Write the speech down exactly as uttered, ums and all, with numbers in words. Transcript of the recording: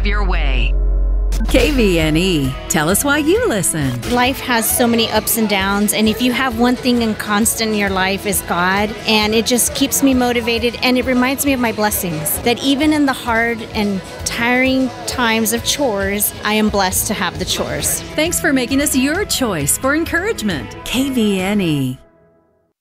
your way. K V N E. Tell us why you listen. Life has so many ups and downs, and if you have one thing in constant in your life is God, and it just keeps me motivated, and it reminds me of my blessings, that even in the hard and tiring times of chores, I am blessed to have the chores. Thanks for making us your choice for encouragement. K V N E.